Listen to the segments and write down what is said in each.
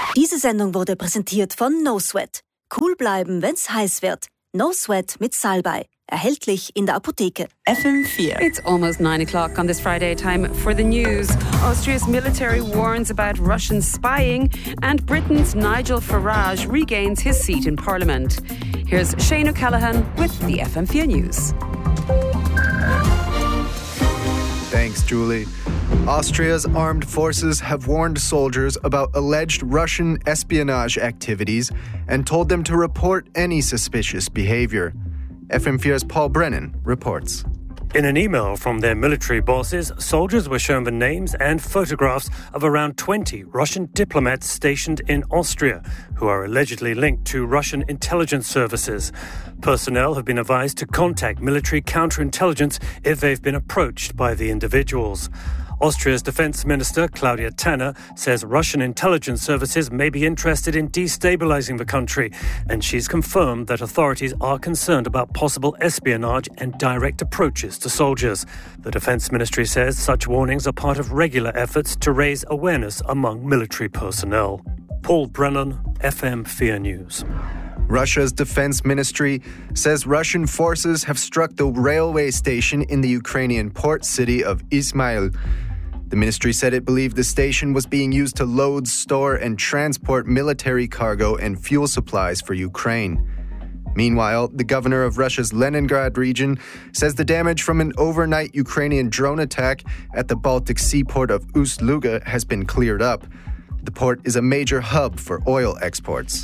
Diese Sendung wurde präsentiert von No Sweat. Cool bleiben, wenn's heiß wird. No Sweat mit Salbei. Erhältlich in der Apotheke. FM4. It's almost 9 o'clock on this Friday. Time for the news. Austria's military warns about Russian spying, and Britain's Nigel Farage regains his seat in Parliament. Here's Shane O'Callaghan with the FM4 News. Thanks, Julie. Austria's armed forces have warned soldiers about alleged Russian espionage activities and told them to report any suspicious behavior. FM4's Paul Brennan reports. In an email from their military bosses, soldiers were shown the names and photographs of around 20 Russian diplomats stationed in Austria, who are allegedly linked to Russian intelligence services. Personnel have been advised to contact military counterintelligence if they've been approached by the individuals. Austria's Defence Minister, Claudia Tanner, says Russian intelligence services may be interested in destabilising the country, and she's confirmed that authorities are concerned about possible espionage and direct approaches to soldiers. The Defence Ministry says such warnings are part of regular efforts to raise awareness among military personnel. Paul Brennan, FM4 News. Russia's defense ministry says Russian forces have struck the railway station in the Ukrainian port city of Izmail. The ministry said it believed the station was being used to load, store, and transport military cargo and fuel supplies for Ukraine. Meanwhile, the governor of Russia's Leningrad region says the damage from an overnight Ukrainian drone attack at the Baltic seaport of Ust-Luga has been cleared up. The port is a major hub for oil exports.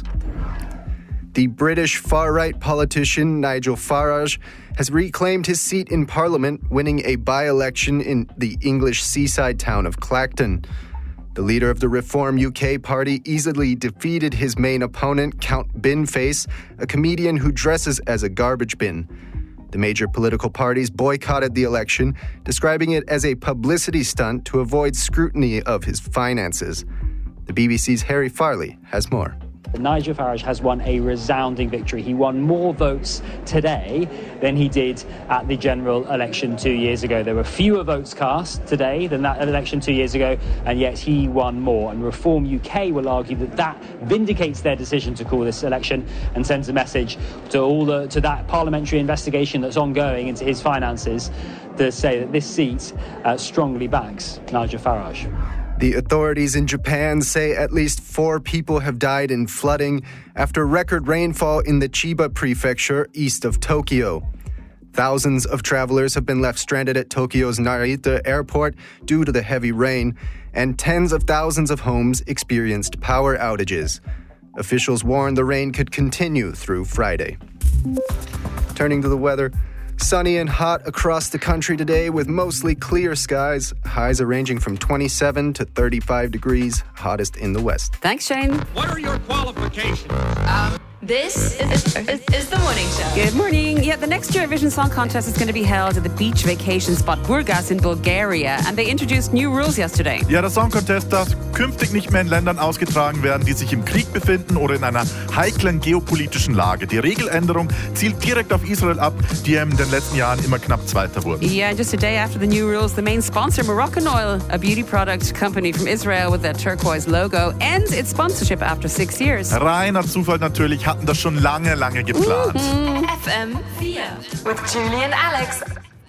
The British far-right politician Nigel Farage has reclaimed his seat in Parliament, winning a by-election in the English seaside town of Clacton. The leader of the Reform UK party easily defeated his main opponent, Count Binface, a comedian who dresses as a garbage bin. The major political parties boycotted the election, describing it as a publicity stunt to avoid scrutiny of his finances. The BBC's Harry Farley has more. Nigel Farage has won a resounding victory. He won more votes today than he did at the general election 2 years ago. There were fewer votes cast today than that election 2 years ago, and yet he won more. And Reform UK will argue that that vindicates their decision to call this election and sends a message to that parliamentary investigation that's ongoing into his finances to say that this seat strongly backs Nigel Farage. The authorities in Japan say at least 4 people have died in flooding after record rainfall in the Chiba prefecture east of Tokyo. Thousands of travelers have been left stranded at Tokyo's Narita airport due to the heavy rain, and tens of thousands of homes experienced power outages. Officials warn the rain could continue through Friday. Turning to the weather. Sunny and hot across the country today with mostly clear skies. Highs are ranging from 27 to 35 degrees, hottest in the west. Thanks, Shane. What are your qualifications? This is the morning show. Good morning. Yeah, the next Eurovision Song Contest is going to be held at the beach vacation spot Burgas in Bulgaria, and they introduced new rules yesterday. Ja, der Song Contest darf künftig nicht mehr in Ländern ausgetragen werden, die sich im Krieg befinden oder in einer heiklen geopolitischen Lage. Die Regeländerung zielt direkt auf Israel ab, die in den letzten Jahren immer knapp Zweiter wurden. Yeah, just a day after the new rules, the main sponsor, Moroccan Oil, a beauty product company from Israel with a turquoise logo, ends its sponsorship after 6 years. Reiner Zufall natürlich, hatten das schon lange geplant. FM4 with Julie and Alex